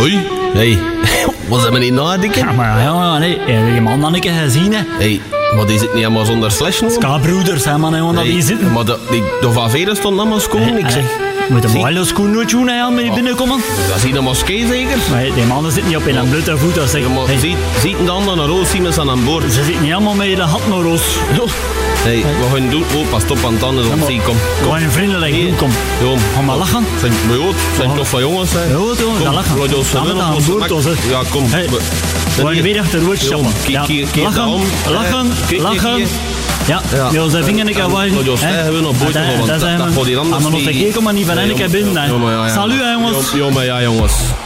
Hoi. Hey, was dat niet nadenken? Ja, maar ja, nee, die man dan een keer gezien, hè. Hey, maar die zit niet helemaal zonder slash, hoor. Ska-broeders, hè, man, hè, dat die zitten. Maar de van Veren stond allemaal schoon, ik zeg. Moet een mooie schoen nooit doen, hè, met die binnenkomen. Dat is hier een moskee, zeker? Nee, die mannen zitten niet op in een blote voet, dat zeg. Maar ziet de anderen naar Roos Siemens aan boord? Ze zitten niet allemaal met je gat naar Roos. Hey, wat gaan we doen? Oh, pas op aan het tanden, dan zie ik, kom. Gewoon een vriendelijk doen, kom. Ga maar lachen. Zijn toch van jongens, hè? Ja, jongens, dat lachen. Samen aan boord, ja, kom. We gaan weer achter de woord stappen. Lachen. Ja, onze vinger een keer waaien. Dat gaat die anders niet. Maar niet van een keer binnen. Salut, jongens. Ja, maar ja, jongens.